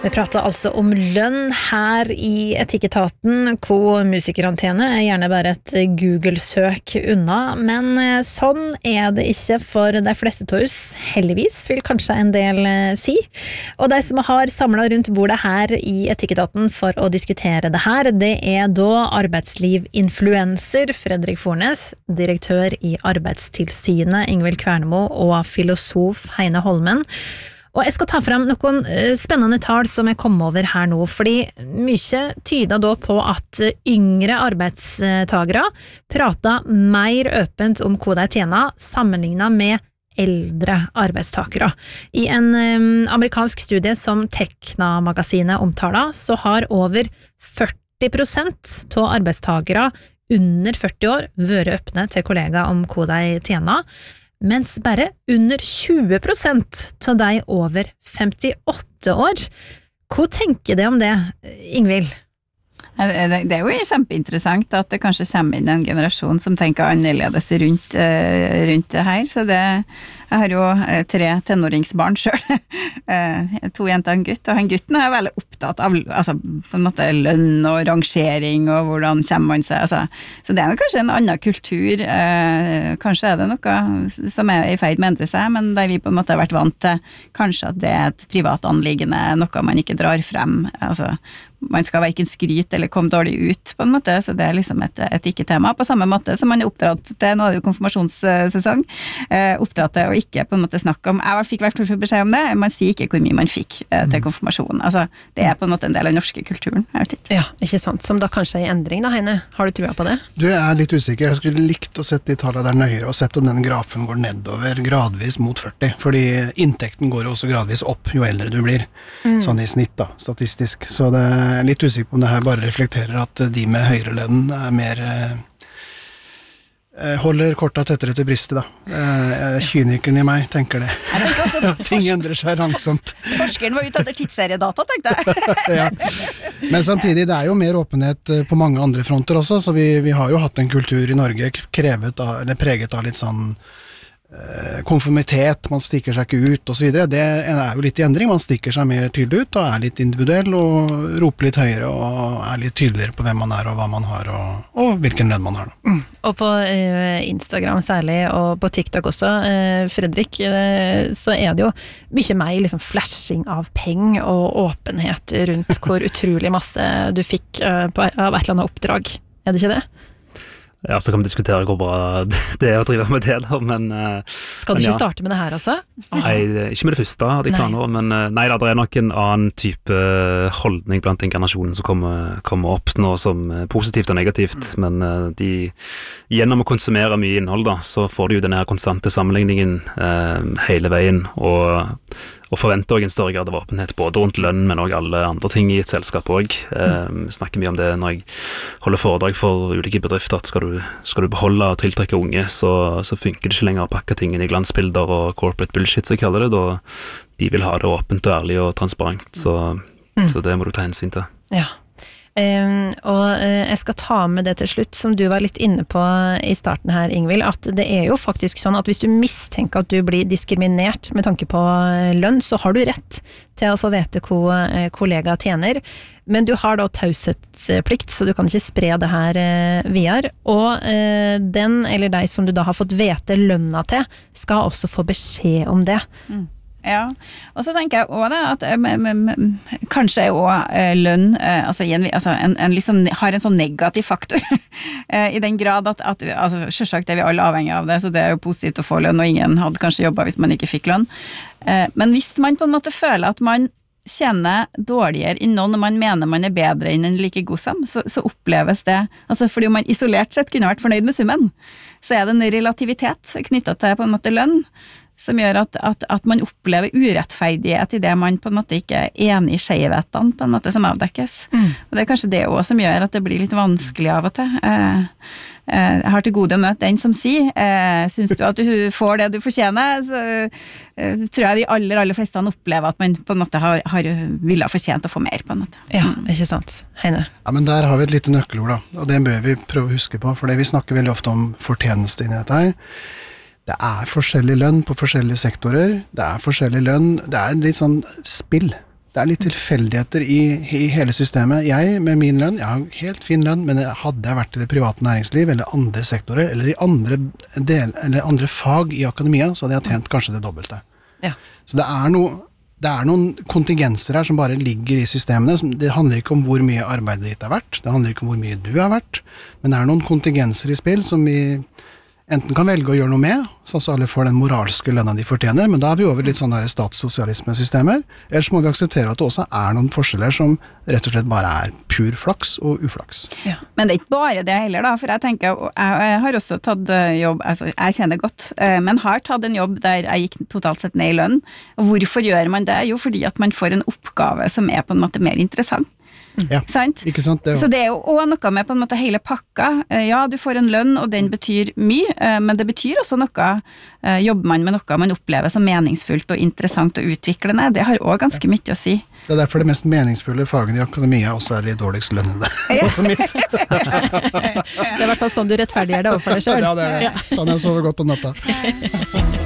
Vi prater altså om lønn her i Etikketaten, hvor musikerantene er gjerne bare et Google-søk unna, men sånn er det ikke for de fleste av oss, heldigvis, vil kanskje en del si. Og de som har samlet rundt bordet her i Etikketaten for å diskutere det her, det er da arbeidslivsinfluencer Fredrik Fornes, direktør i Arbeidstilsynet Ingvild Kvernemo og filosof Heine Holmen. Og jeg skal ta frem noen spennende tall som jeg kom over her nå, fordi mye tyder da på at yngre arbeidstagere prater mer åpent om hva de tjener, sammenlignet med eldre arbeidstakere. I en amerikansk studie som Tekna-magasinet omtaler, så har over 40% av arbeidstakere under 40 år vært åpne til kollegaer om hva de tjener, mens bare under 20% av de over 58 år. Hva tenker de om det, Ingvild? Det jo kjempeinteressant at det kanskje kommer inn en generasjon som tenker annerledes rundt det her, så jeg har jo 3 tenåringsbarn selv, 2 jenter og en gutt, og han gutten er veldig opptatt av altså, på en måte lønn og rangering og hvordan kommer man seg, altså. Så det jo kanskje en annen kultur, kanskje det noe som i ferd med å endre seg, men der vi på en måte har vært vant til kanskje at det et privat anliggende, noe man ikke drar frem, altså man skal hverken skryte eller komme dårlig ut på en måte, så det liksom et ikke-tema på samme måte som man oppdratt til, nå det jo konfirmasjonssesong, oppdratt til å ikke på en måte snakke om, jeg fikk hvert fall beskjed om det, man sier ikke hvor mye man fikk til konfirmasjonen, altså det på en måte en del av den norske kulturen, jeg vet ikke. Ja, ikke sant, som da kanskje en endring da, Heine, har du trua på det? Du litt usikker, jeg skulle likt å sette de tallene der nøyere, og sett om den grafen går nedover gradvis mot 40, fordi inntekten går også gradvis opp jo eldre du blir, sånn i snitt da, statistisk, så det litt usikker på om det her bare reflekterer at de med høyere lønn mer holder korta tettere til brystet da. Kynikeren i meg tenker det. Ting endrer seg langsomt. Forskeren var ute etter tidsseriedata, tenkte jeg. Ja. Men samtidig, det jo mer åpenhet på mange andre fronter også, så vi har jo hatt en kultur i Norge preget av litt sånn konformitet, man stikker seg ikke ut og så videre, det jo litt i endring, man stikker seg mer tydelig ut og litt individuell og roper litt høyere og litt tydeligere på hvem man og hva man har og hvilken lønn man har da. Og på Instagram særlig og på TikTok også, Fredrik, så det jo mye mer liksom flashing av peng og åpenhet rundt hvor utrolig masse du fikk av et eller annet oppdrag, det ikke det? Ja, så kan vi diskutere hvor bra det å drive med det da, men skal du ikke starte med det her, altså? Nei, ikke med det første, hadde jeg planer om, men nei, det nok en annen type holdning blant den generasjonen som kommer opp nå som positivt og negativt, men gjennom å konsumere mye innhold da, så får du jo denne her konstante sammenligningen hele veien, og forventer også en større grad av åpenhet både rundt lønn, men også alle andre ting i et selskap også. Snakker mye om det når jeg holder foredrag for ulike bedrifter, at skal du beholde og tiltrekke unge, så funker det ikke lenger å pakke tingene i glansbilder og corporate bullshit, så jeg kaller det, da de vil ha det åpent og ærlig og transparent, så det må du ta hensyn til. Ja. Og jeg skal ta med det til slutt, som du var litt inne på i starten her, Ingvild, at det jo faktisk sånn at hvis du mistenker at du blir diskriminert med tanke på lønn, så har du rett til å få vite hva kollega tjener, men du har da taushetsplikt, så du kan ikke spre det her videre, og den eller deg som du da har fått vite lønna til, skal også få beskjed om det. Ja, og så tenker jeg også at kanskje også lønn altså liksom, har en sånn negativ faktor i den grad at altså, selvsagt vi alle avhengig av det, så det jo positivt å få lønn, og ingen hadde kanskje jobbet hvis man ikke fikk lønn, men hvis man på en måte føler at man tjener dårligere enn noen, og man mener man bedre enn en like god som, så oppleves det, altså fordi man isolert sett kunne vært fornøyd med summen, så det en relativitet knyttet til på en måte lønn, som gjør at man opplever urettferdighet i det man på en måte ikke enig i skjevhetene på en måte som avdekkes. Og det kanskje det også som gjør at det blir litt vanskelig av og til. Jeg har til gode å møte den som sier, synes du at du får det du fortjener, så tror jeg de aller fleste opplever at man på en måte vil ha fortjent å få mer på en måte. Ja, ikke sant. Heine. Ja, men der har vi et lite nøkkelord da, og det bør vi prøve å huske på, for vi snakker veldig ofte om fortjeneste inni dette her. Det forskjellig lønn på forskjellige sektorer, det forskjellig lønn, det litt sånn spill. Det er litt tilfeldigheter i hele systemet. Jeg med min lønn, jeg har helt fin lønn, men hadde jeg vært i det private næringsliv, eller andre sektorer, eller i andre fag i akademia, så hadde jeg tjent kanskje det dobbelte. Ja. Så det er noen kontingenser her som bare ligger i systemene. Det handler ikke om hvor mye arbeidet ditt er verdt, det handler ikke om hvor mye du er verdt, men det er noen kontingenser i spill som vi enten kan velge å gjøre noe med, så alle får den moralske lønna de fortjener, men da er vi over litt sånn der statssosialisme-systemer, ellers må vi akseptere at det også er noen forskjeller som rett og slett bare er pur flaks og uflaks. Ja. Men det er ikke bare det heller da, for jeg tenker, jeg har også tatt jobb, altså jeg kjenner godt, men har tatt en jobb der jeg gikk totalt sett ned i lønn, og hvorfor gjør man det? Jo, fordi at man får en oppgave som er på en måte mer interessant. Ja, Sant? ikke sant? Så det er jo også noe med på en måte hele pakka. Ja, du får en lønn, og den betyr mye, men det betyr også noe. Jobber man med noe man opplever som meningsfullt og interessant og utviklende, det har også ganske mye å si. Det er derfor det mest meningsfulle fagene i akademia også er de dårligst lønnede. Sånn som mitt. Det er i hvert fall sånn du rettferdiggjør det overfor deg selv. Ja, det er det. Sånn jeg sover godt om natta.